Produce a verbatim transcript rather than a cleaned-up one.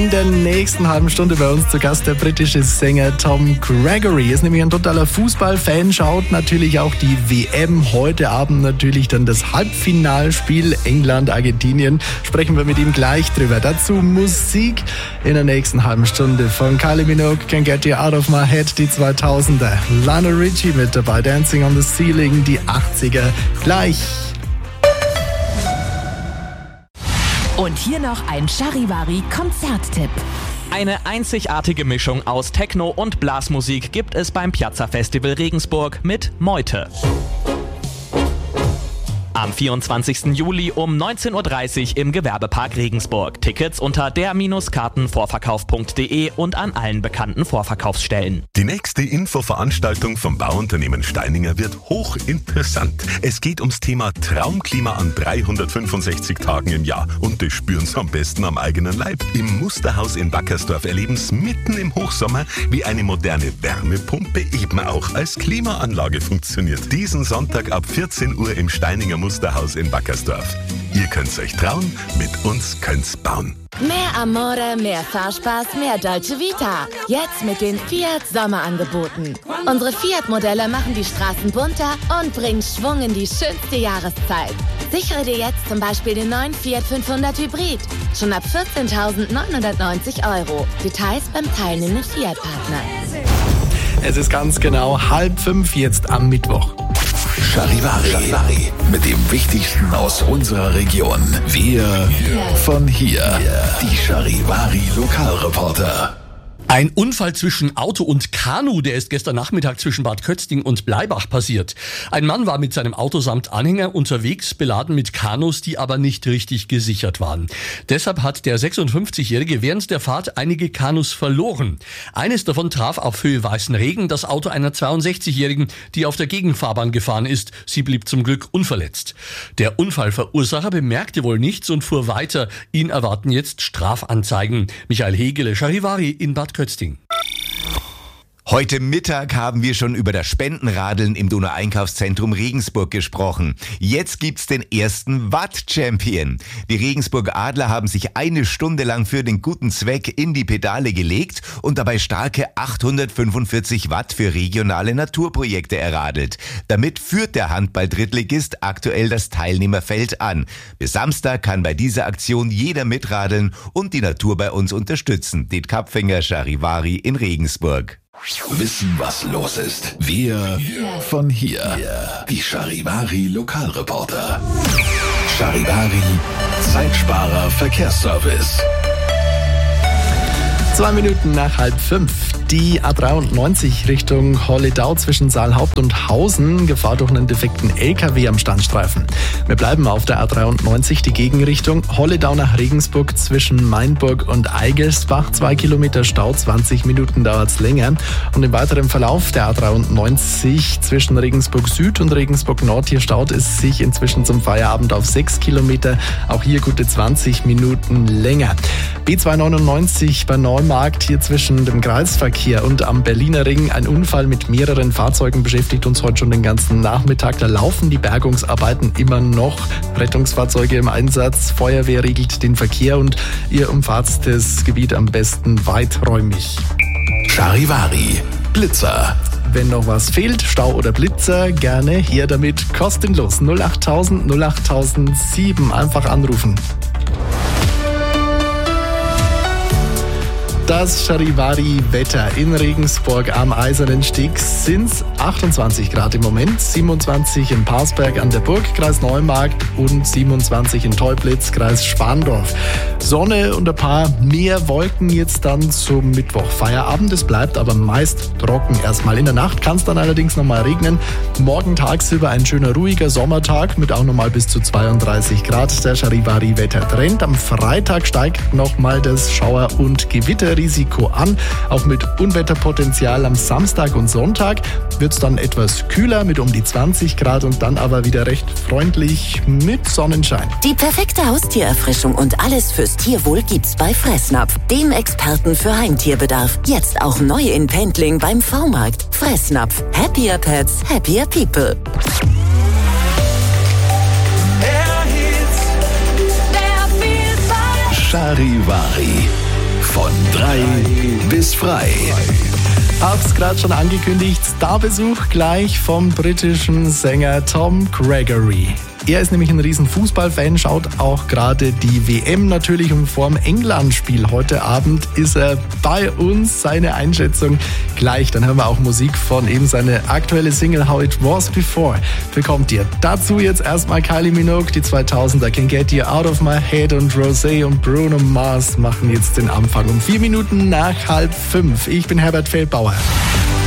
In der nächsten halben Stunde bei uns zu Gast der britische Sänger Tom Gregory. Ist nämlich ein totaler Fußballfan, schaut natürlich auch die W M. Heute Abend natürlich dann das Halbfinalspiel England-Argentinien. Sprechen wir mit ihm gleich drüber. Dazu Musik in der nächsten halben Stunde von Kylie Minogue, Can't Get You Out of My Head, die zweitausender. Lionel Richie mit dabei, Dancing on the Ceiling, die achtziger. Gleich. Und hier noch ein Charivari-Konzerttipp. Eine einzigartige Mischung aus Techno und Blasmusik gibt es beim Piazza Festival Regensburg mit Meute. Am vierundzwanzigsten Juli um neunzehn Uhr dreißig im Gewerbepark Regensburg. Tickets unter der Karten vorverkauf punkt de und an allen bekannten Vorverkaufsstellen. Die nächste Infoveranstaltung vom Bauunternehmen Steininger wird hochinteressant. Es geht ums Thema Traumklima an dreihundertfünfundsechzig Tagen im Jahr. Und das spüren Sie am besten am eigenen Leib. Im Musterhaus in Wackersdorf erleben Sie mitten im Hochsommer, wie eine moderne Wärmepumpe eben auch als Klimaanlage funktioniert. Diesen Sonntag ab vierzehn Uhr im Steininger Musterhaus in Wackersdorf. Ihr könnt's euch trauen, mit uns könnt's bauen. Mehr Amore, mehr Fahrspaß, mehr Dolce Vita. Jetzt mit den Fiat Sommerangeboten. Unsere Fiat-Modelle machen die Straßen bunter und bringen Schwung in die schönste Jahreszeit. Sichere dir jetzt zum Beispiel den neuen Fiat fünfhundert Hybrid. Schon ab vierzehntausendneunhundertneunzig Euro. Details beim teilnehmenden Fiat-Partner. Es ist ganz genau halb fünf jetzt am Mittwoch. Charivari, Charivari, mit dem Wichtigsten aus unserer Region. Wir von hier. Die Charivari Lokalreporter. Ein Unfall zwischen Auto und Kanu, der ist gestern Nachmittag zwischen Bad Kötzting und Bleibach passiert. Ein Mann war mit seinem Auto samt Anhänger unterwegs, beladen mit Kanus, die aber nicht richtig gesichert waren. Deshalb hat der sechsundfünfzigjährige während der Fahrt einige Kanus verloren. Eines davon traf auf Höhe Weißenregen das Auto einer zweiundsechzigjährigen, die auf der Gegenfahrbahn gefahren ist. Sie blieb zum Glück unverletzt. Der Unfallverursacher bemerkte wohl nichts und fuhr weiter. Ihn erwarten jetzt Strafanzeigen. Michael Hegele, Charivari in Bad Kötzting. Heute Mittag haben wir schon über das Spendenradeln im Donau-Einkaufszentrum Regensburg gesprochen. Jetzt gibt's den ersten Watt-Champion. Die Regensburg Adler haben sich eine Stunde lang für den guten Zweck in die Pedale gelegt und dabei starke achthundertfünfundvierzig Watt für regionale Naturprojekte erradelt. Damit führt der Handball-Drittligist aktuell das Teilnehmerfeld an. Bis Samstag kann bei dieser Aktion jeder mitradeln und die Natur bei uns unterstützen. Det Kapfinger, Charivari in Regensburg. Wissen, was los ist. Wir von hier. Die Charivari Lokalreporter. Charivari Zeitsparer Verkehrsservice. Zwei Minuten nach halb fünf. Die A dreiundneunzig Richtung Holledau zwischen Saalhaupt und Hausen. Gefahr durch einen defekten L K W am Standstreifen. Wir bleiben auf der A dreiundneunzig, die Gegenrichtung. Holledau nach Regensburg zwischen Mainburg und Eigelsbach. Zwei Kilometer Stau, zwanzig Minuten dauert's länger. Und im weiteren Verlauf der A dreiundneunzig zwischen Regensburg Süd und Regensburg Nord, hier staut es sich inzwischen zum Feierabend auf sechs Kilometer. Auch hier gute zwanzig Minuten länger. B zweihundertneunundneunzig bei Neumarkt, hier zwischen dem Kreisverkehr und am Berliner Ring. Ein Unfall mit mehreren Fahrzeugen beschäftigt uns heute schon den ganzen Nachmittag. Da laufen die Bergungsarbeiten immer noch. Rettungsfahrzeuge im Einsatz, Feuerwehr regelt den Verkehr und ihr umfahrt das Gebiet am besten weiträumig. Charivari Blitzer. Wenn noch was fehlt, Stau oder Blitzer, gerne her damit. Kostenlos null achttausend null achttausendsieben. Einfach anrufen. Das Charivari-Wetter in Regensburg am Eisernen Steg sind achtundzwanzig Grad im Moment, siebenundzwanzig in Parsberg an der Burg, Kreis Neumarkt und siebenundzwanzig in Teublitz, Kreis Spandorf. Sonne und ein paar mehr Wolken jetzt dann zum Mittwoch Feierabend. Es bleibt aber meist trocken erstmal. In der Nacht kann es dann allerdings nochmal regnen. Morgen tagsüber ein schöner, ruhiger Sommertag mit auch nochmal bis zu zweiunddreißig Grad. Der Charivari-Wettertrend. Am Freitag steigt nochmal das Schauer- und Gewitterrisiko an. Auch mit Unwetterpotenzial am Samstag und Sonntag wird es dann etwas kühler mit um die zwanzig Grad und dann aber wieder recht freundlich mit Sonnenschein. Die perfekte Haustiererfrischung und alles fürs Tierwohl gibt's bei Fressnapf, dem Experten für Heimtierbedarf. Jetzt auch neu in Pendling beim V-Markt. Fressnapf. Happier Pets, happier people. Charivari. Frei bis frei. Hab's gerade schon angekündigt, Starbesuch gleich vom britischen Sänger Tom Gregory. Er ist nämlich ein riesen Fußballfan, schaut auch gerade die W M natürlich und vorm England-Spiel heute Abend ist er bei uns. Seine Einschätzung gleich, dann hören wir auch Musik von eben seine aktuelle Single How It Was Before bekommt ihr. Dazu jetzt erstmal Kylie Minogue, die zweitausender, Can Get You Out of My Head und Rosé und Bruno Mars machen jetzt den Anfang um vier Minuten nach halb fünf. Ich bin Herbert Feldbauer.